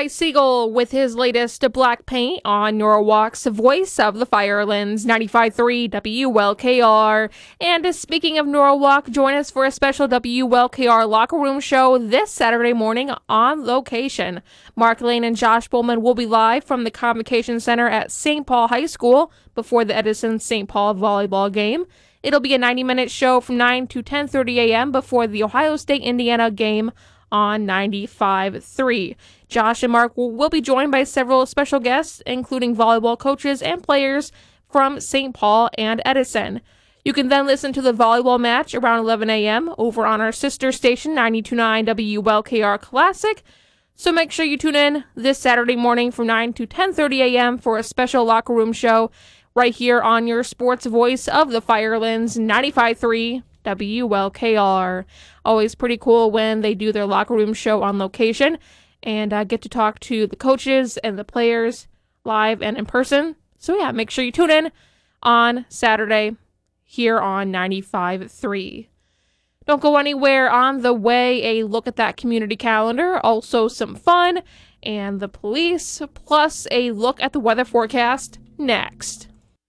Ty Segall with his latest black paint on Norwalk's Voice of the Firelands, 95.3 WLKR. And speaking of Norwalk, join us for a special WLKR locker room show this Saturday morning on location. Mark Lane and Josh Bowman will be live from the Convocation Center at St. Paul High School before the Edison-St. Paul volleyball game. It'll be a 90-minute show from 9 to 10:30 a.m. before the Ohio State-Indiana game on 95.3. Josh and Mark will be joined by several special guests, including volleyball coaches and players from St. Paul and Edison. You can then listen to the volleyball match around 11 a.m. over on our sister station, 92.9 WLKR Classic. So make sure you tune in this Saturday morning from 9 to 10:30 a.m. for a special locker room show right here on your sports voice of the Firelands, 95.3 WLKR. Always pretty cool when they do their locker room show on location and get to talk to the coaches and the players live and in person. So yeah, make sure you tune in on Saturday here on 95.3. Don't go anywhere. On the way, a look at that community calendar, also some fun, and the police, plus a look at the weather forecast next.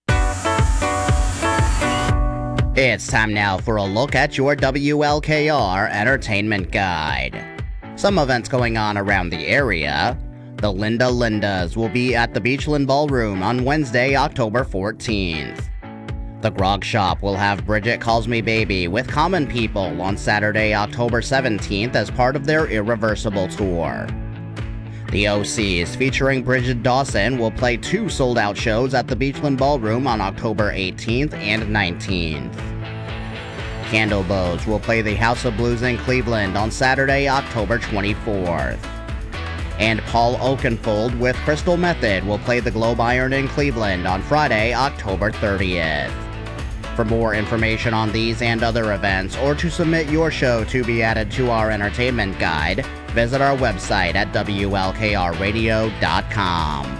It's time now for a look at your WLKR Entertainment Guide. Some events going on around the area. The Linda Lindas will be at the Beachland Ballroom on Wednesday, October 14th. The Grog Shop will have Bridget Calls Me Baby with Common People on Saturday, October 17th as part of their Irreversible tour. The OCs featuring Bridget Dawson will play 2 sold-out shows at the Beachland Ballroom on October 18th and 19th. Candlebows will play the House of Blues in Cleveland on Saturday, October 24th. And Paul Oakenfold with Crystal Method will play the Globe Iron in Cleveland on Friday, October 30th. For more information on these and other events, or to submit your show to be added to our entertainment guide, visit our website at WLKRradio.com.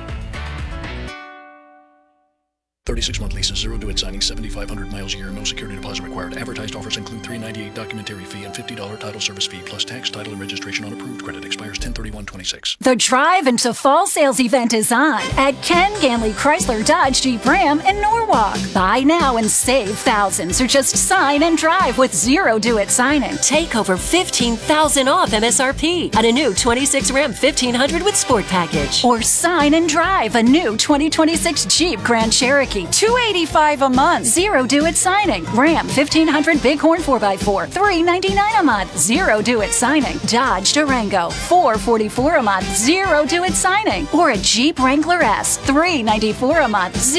36-month leases, 0 to it signing, 7,500 miles a year, no security deposit required. Advertised offers include $398 documentary fee and $50 title service fee, plus tax, title, and registration on approved credit. Expires 10/31/26. The Drive into Fall sales event is on at Ken Ganley Chrysler Dodge Jeep Ram in Norwalk. Buy now and save thousands, or just sign and drive with 0 to it signing. Take over $15,000 off MSRP on a new 26 Ram 1500 with Sport Package. Or sign and drive a new 2026 Jeep Grand Cherokee. $285 a month. 0 to it signing. Ram 1500 Bighorn 4x4. $399 a month. 0 to it signing. Dodge Durango. $444 a month. 0 to it signing. Or a Jeep Wrangler S. $394 a month.